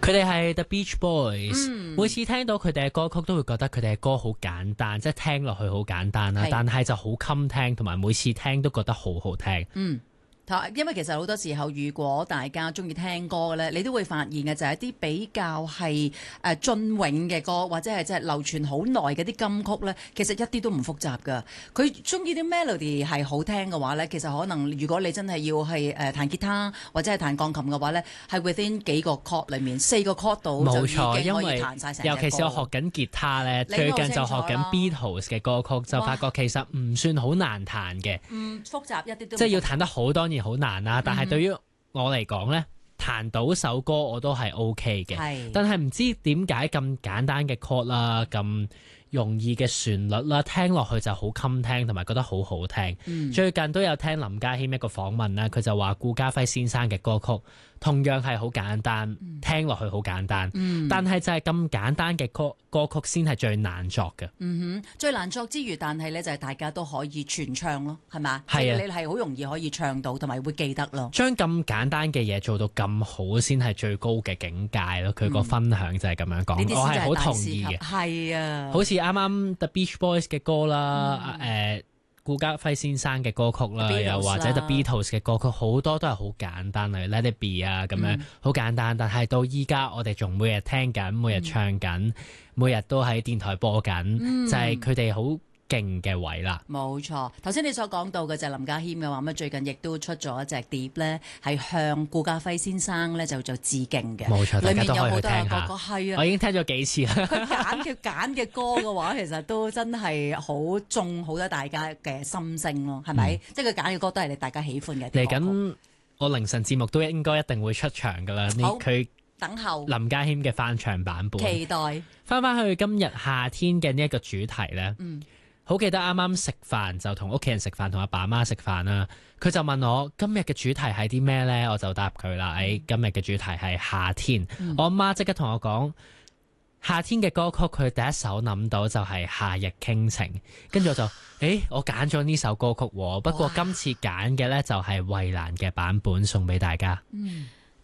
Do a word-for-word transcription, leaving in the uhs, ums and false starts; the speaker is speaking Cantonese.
佢哋係 The Beach Boys， 嗯每次聽到佢哋嘅歌曲都會覺得佢哋嘅歌好簡單，即係聽落去好簡單啦， 係但係就好襟聽，同埋每次聽都覺得好好聽。 嗯。因為其實好多時候，如果大家中意聽歌嘅咧，你都會發現嘅就係一啲比較係誒雋永嘅歌，或者係即係流傳好耐嘅啲金曲咧，其實一啲都唔複雜噶。佢中意啲 melody 係好聽嘅話咧，其實可能如果你真係要係誒彈吉他或者係彈鋼琴嘅話咧，係 within 幾個 chord 裡面四個 chord 度就已經可以彈晒成隻歌。 尤其是我學緊吉他咧，最近就學緊 Beatles 嘅歌曲，就發覺其實唔算好難彈嘅。 嗯，複雜一啲都。 即係要彈得好，當然好難啦。但係對於我嚟講咧，彈到首歌我都係 OK 嘅。 係。 但係唔知點解咁簡單嘅 chord 啦，咁容易嘅旋律啦，聽落去就好襟聽，同埋覺得好好聽。 嗯、 最近都有聽林家謙一個訪問啦，佢就話顧嘉輝先生嘅歌曲同樣係好簡單， 嗯、 聽落去好簡單， 嗯、 但係就係咁簡單嘅歌歌曲先係最難作嘅。 嗯哼，最難作之餘，但係咧就係大家都可以全唱咯，係嘛？ 係啊， 你係好容易可以唱到，同埋會記得咯。 將咁簡單嘅嘢做到咁好，先係最高嘅境界咯。佢個分享就係咁樣講， 嗯、 我係好同意嘅。 係啊， 好似啱啱 The Beach Boys 嘅歌啦，誒、嗯。顧嘉輝先生嘅歌曲啦，又或者 The Beatles 嘅歌曲，好多都係好簡單，例如 Let It Be 啊咁樣，好簡單。但係到依家我哋仲每日聽緊，每日唱緊，嗯、每日都喺電台播緊，嗯、就係佢哋好勁嘅位啦。 冇錯，頭先你所講到嘅就係林家謙嘅話，咁最近亦都出咗一隻碟咧，係向顧嘉輝先生咧就做致敬嘅。 冇錯， 裏面有好多大家都可以去聽下。 歌，係啊， 我已經聽咗幾次啦。 佢揀嘅揀嘅歌嘅話，其實都真係好中好多大家嘅心聲咯，係咪？嗯、即係佢揀嘅歌都係你大家喜歡嘅。 嚟緊我凌晨節目都應該一定會出場噶啦。 好， 佢等候林家謙嘅翻唱版本。 期待翻返去今日夏天嘅呢一個主題咧。 嗯。 好記得啱啱食飯就同屋企人食飯，同阿爸媽食飯啦。佢就問我今日嘅主題係啲咩呢？我就答佢啦。誒、哎，今日嘅主題係夏天。嗯、我阿媽即刻同我講夏天嘅歌曲，佢第一首諗到就係夏日傾情。跟住我就誒、哎，我揀咗呢首歌曲喎。不過今次揀嘅呢，就係衛蘭嘅版本送俾大家。嗯